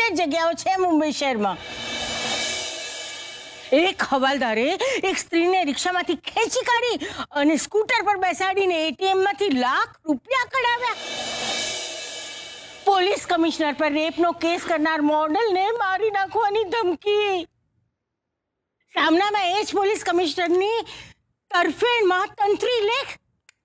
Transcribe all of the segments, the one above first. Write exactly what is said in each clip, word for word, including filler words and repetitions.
Limited જગ્યાઓ છે મુંબઈ શહેરમાં. એક હવાલદારે એક સ્ત્રીને રિક્ષામાંથી ખેંચી કાઢી અને સ્કૂટર પર બેસાડીને એટીએમ માંથી લાખ રૂપિયા કઢાવ્યા. પોલીસ કમિશનર પર રેપનો કેસ કરનાર મોડલને મારી નાખવાની ધમકી. સામનામાં એ જ પોલીસ કમિશનરની તરફેણમાં તંત્રી લેખ.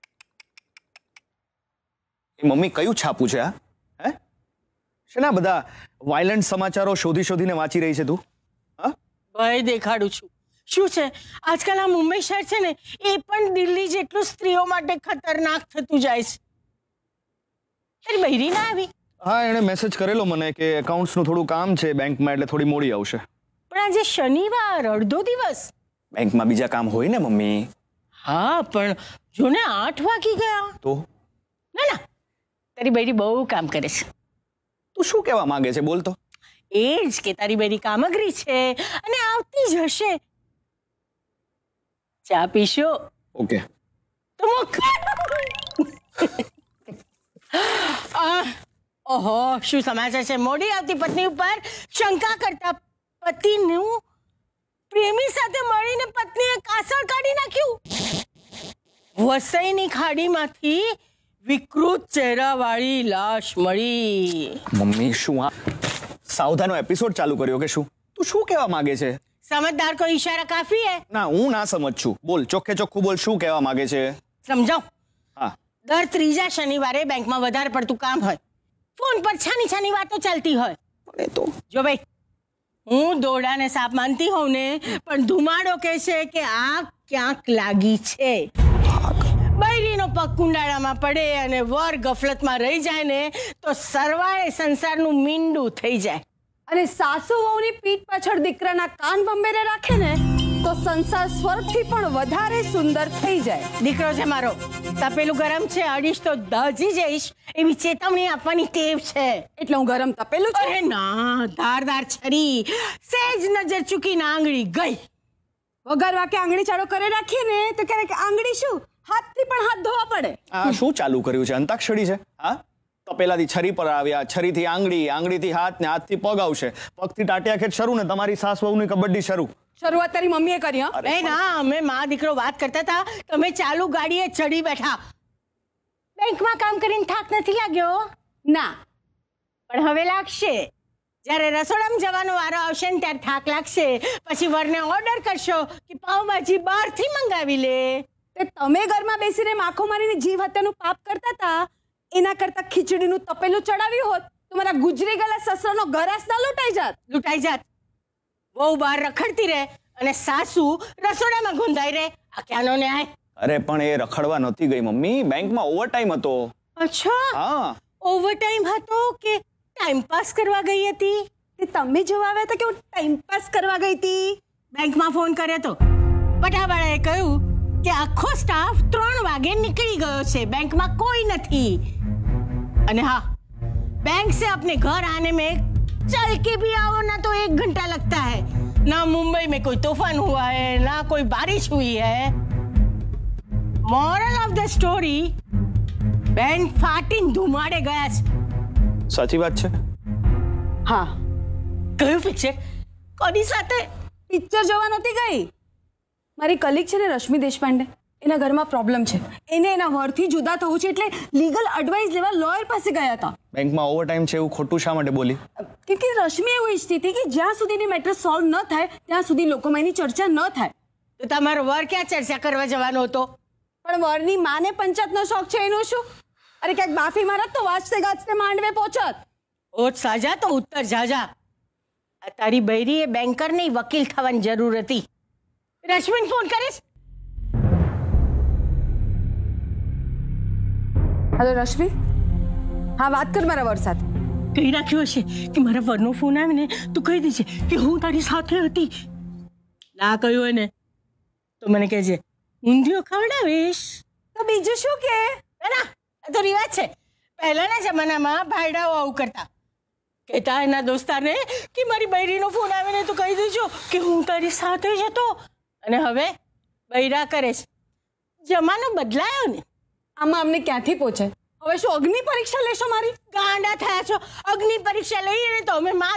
મમ્મી કયું છાપું છે આ? હે શેના બધા વાયલન્ટ સમાચારો શોધી શોધીને વાંચી રહી છે તું? હા ભાઈ દેખાડું છું. શું છે આજકાલ આ મુંબઈ શહેર છે ને એ પણ દિલ્હી જેટલું સ્ત્રીઓ માટે ખતરનાક થતું જાય છે. તારી બૈરી ના આવી? હા એણે મેસેજ કરેલો મને કે એકાઉન્ટ્સનું થોડું કામ છે બેંકમાં એટલે થોડી મોડી આવશે. પણ આજે શનિવાર અડધો દિવસ. બેંકમાં બીજા કામ હોય ને મમ્મી. હા પણ જો ને આઠ વાગી ગયા. તો ના ના તારી બૈરી બહુ કામ કરે છે. તું શું કહેવા માંગે છે બોલ તો? એ જ કે તારી બૈરી કામગરી છે અને આવતી જ હશે. ચા પીશો? ઓકે તો મોક. ઓહો શું સમાચાર છે? મોડી આવતી પત્ની ઉપર શંકા કરતા પતિનું પ્રેમી સાથે મળીને પત્નીએ કાસળ કાઢી નાખ્યું. વસઈની ખાડીમાંથી વિકૃત ચહેરાવાળી લાશ મળી. મમ્મી શું આ સાવધાનો એપિસોડ ચાલુ કર્યો કે શું? તું શું કહેવા માંગે છે? સમજદાર કો ઈશારા કાફી હે. ના હું ના સમજ છું. બોલ ચોખ્ખે ચોખ્ખું બોલ શું કહેવા માંગે છે? સમજાવ. હા દર ત્રીજા શનિવારે બેંકમાં વધારે પડતું કામ હોય. ફોન પર છાની છાની વાતો ચાલતી હોય. એ તો જો ભાઈ હું દોડાને સાપ માનતી હોઉં ને પણ ધુમાડો કહે છે કે આ ક્યાંક લાગી છે. બૈરીનો પગ કુંડાળામાં પડે અને વર ગફલતમાં રહી જાય ને તો સરવાળે સંસારનું મીંડું થઈ જાય. અને સાસુ વહુની પીઠ પાછળ દીકરાના કાન બંબેરે રાખે ને તો સંસાર સ્વર્ગથી પણ વધારે સુંદર થઈ જાય. દીકરો છે મારો, તપેલું ગરમ છે, અડીશ તો દાજી જઈશ એવી ચેતવણી આપવાની ટેવ છે. એટલે હું ગરમ તપેલું છું? અરે ના, ધારદાર છરી સેજ નજર ચૂકીને આંગળી ગઈ. વગર વાકે આંગળી ચાળો કરે રાખીએ ને તો ક્યારેક આંગળી શું હાથથી પણ હાથ ધોવા પડે. આ શું ચાલુ કર્યું છે? અંતાક્ષરી છે? હા તપેલાથી છરી પર આવ્યા, છરીથી આંગળી, આંગળીથી હાથ ને હાથથી પગ આવશે, પગથી ટાટિયા ખેંચ શરૂ ને તમારી સાસ વહુની કબડ્ડી શરૂ. શરૂઆત તારી મમ્મીએ કરી. હા એ ના, અમે માં દીકરો વાત કરતા હતા, તમે ચાલુ ગાડીએ ચડી બેઠા. બેંકમાં કામ કરીને થાક નથી લાગ્યો? ના પણ હવે લાગશે. જ્યારે રસોડામાં જવાનો વારો આવશે ને ત્યારે થાક લાગશે. પછી વરને ઓર્ડર કરશો કે પાવભાજી બહારથી મંગાવી લે. તે તમે ઘરમાં બેસીને માખો મારીને જીવ હત્યાનું પાપ કરતા હતા એના કરતા ખીચડીનું તપેલું ચડાવ્યું હોત તો મારા ગુજરી ગયેલા સસરાનો ગરાસ ના લૂંટાઈ જાત. લૂંટાઈ જાત. બહુ બહાર રખડતી રહે અને સાસુ રસોડામાં ગુંદાઈ રહે. આ ક્યાંનો ન્યાય? અરે પણ એ રખડવા નહોતી ગઈ મમ્મી, બેંકમાં ઓવરટાઈમ હતો. અચ્છા, હા ઓવરટાઈમ હતો કે ટાઈમ પાસ કરવા ગઈ હતી? તે તમે જોવા આવ્યા હતા કે હું ટાઈમ પાસ કરવા ગઈ હતી? બેંકમાં ફોન કર્યો તો પટાવાળાએ કહ્યું કે આખો સ્ટાફ ત્રણ વાગે નીકળી ગયો છે, બેંકમાં કોઈ નથી. અને હા, बैंक से अपने घर आने में चल के भी आओ ना तो एक घंटा लगता है. ना मुंबई में कोई तूफान हुआ है, ना कोई बारिश हुई है. Moral of the story, bank फाटीને ધુમાડે ગયા છે. સાચી વાત છે. હા. કયું પિક્ચર? કોની સાથે? પિક્ચર જોવા નહોતી ગઈ. મારી કલીગ છે ને રશ્મિ દેશપાંડે, એના ઘરમાં પ્રોબ્લેમ છે. એને એના વરથી જુદા થવું છે એટલે લીગલ એડવાઇસ લેવા લોયર પાસે ગયા હતા. બેંકમાં ઓવરટાઈમ છે એવું ખોટું શા માટે બોલી? કેમ કે રશ્મિ એવું ઈચ્છતી હતી કે જ્યાં સુધીની મેટર સોલ્વ ન થાય ત્યાં સુધી લોકોમાં એની ચર્ચા ન થાય. તો તમારો વર ક્યાં ચર્ચા કરવા જવાનો હતો? પણ વરની માને પંચાયતનો શોખ છે એનું શું? અરે ક્યાંક માફી મારત તો વાંચતે ગાજતે માંડવે પહોંચત. ઓટ સાજા તો ઉત્તર જાજા. આ તારી બૈરીએ બેન્કર નહીં વકીલ થવાની જરૂર હતી. રશ્મિન ફોન કરીશ. હેલો રશ્મિ, હા વાત કર મારા વર સાથે. કહી રાખ્યું હશે કે મારા વરનો ફોન આવે ને તું કહી દેજે કે હું તારી સાથે હતી. ના કહ્યું હોય ને તો મને કહેજે ઊંધિયો ખવડાવીશ. તો બીજું શું કે? ના આ તો રિવાજ છે. પહેલાના જમાનામાં ભાઈડાઓ આવું કરતા. કહેતા એના દોસ્તારને કે મારી બૈરીનો ફોન આવે ને તો કહી દેજો કે હું તારી સાથે જ હતો. અને હવે બૈરા કરે છે. જમાનો બદલાયો ને. આમાં અમને ક્યાંથી પહોંચે? હવે શું અગ્નિ પરીક્ષા લેશો મારી? ગાંડા થયા છો. અગ્નિ પરીક્ષા લઈએ ને તો અમે માં